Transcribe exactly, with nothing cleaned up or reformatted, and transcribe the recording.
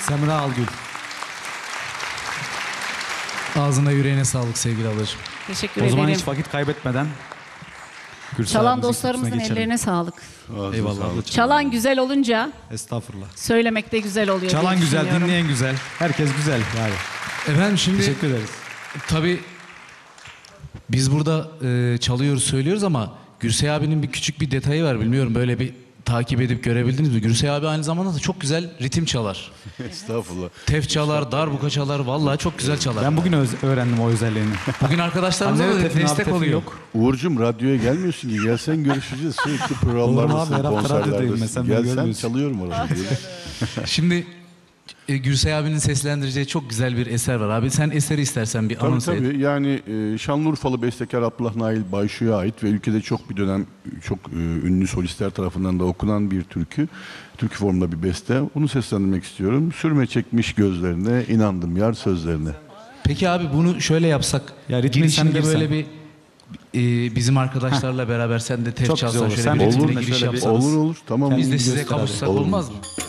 Semra Algül. Ağzına yüreğine sağlık sevgili ablacığım. Teşekkür O ederim. zaman hiç vakit kaybetmeden Gürsel Çalan abimizin dostlarımızın kutusuna geçelim. ellerine sağlık. Eyvallah ablacığım. Çalan güzel olunca Estağfurullah. söylemek de güzel oluyor. Çalan diye güzel, düşünüyorum. dinleyen güzel. Herkes güzel yani. Efendim şimdi Teşekkür ederiz. tabii biz burada e, çalıyoruz söylüyoruz ama Gürsel abinin bir küçük bir detayı var, bilmiyorum böyle bir takip edip görebildiniz mi? Gürsel abi aynı zamanda da çok güzel ritim çalar. Estağfurullah. Tef çalar, darbuka çalar, vallahi çok güzel çalar. Ben bugün öz- öğrendim o özelliğini. Bugün arkadaşlarımıza Anne, da tefin abi, destek tefin oluyor. yok. Uğur'cum radyoya gelmiyorsun ki. Gelsen görüşeceğiz. Sürekli programlardasın, Olur mu abi, her hafta radyodayım konserlerdesin. mesela, beni Gelsen görmüyorsun. çalıyorum orada. Şimdi e, Gürsel abinin seslendireceği çok güzel bir eser var. Abi sen eseri istersen bir Tabii anons et. tabii. Yani e, Şanlıurfalı bestekar Abdullah Nail Bayşu'ya ait ve ülkede çok bir dönem çok e, ünlü solistler tarafından da okunan bir türkü. Türkü formunda bir beste. Onu seslendirmek istiyorum. Sürme çekmiş gözlerine, inandım yar sözlerine. Peki abi bunu şöyle yapsak. Ya ritmini sen girişinde girsen. böyle bir e, bizim arkadaşlarla beraber sen de tef Çok güzel çalsan olur. şöyle Sen bir olur, ritmine şöyle giriş bir- yapsanız. Olur olur. Tamam. Biz de size göster abi. kavuşsak Olur. olmaz mı?